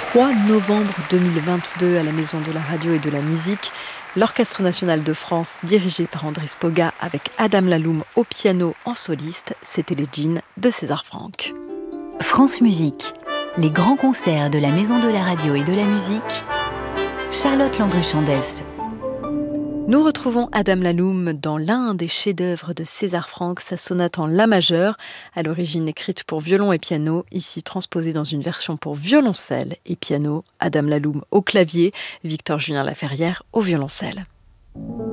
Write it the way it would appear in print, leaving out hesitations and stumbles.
3 novembre 2022 à la Maison de la Radio et de la Musique, l'Orchestre national de France, dirigé par André Spoga, avec Adam Laloum au piano en soliste, c'était les Djinns de César Franck. France Musique, les grands concerts de la Maison de la Radio et de la Musique, Charlotte Landru-Chandès. Nous retrouvons Adam Laloum dans l'un des chefs-d'œuvre de César Franck, sa sonate en la majeur, à l'origine écrite pour violon et piano, ici transposée dans une version pour violoncelle et piano. Adam Laloum au clavier, Victor Julien Laferrière au violoncelle.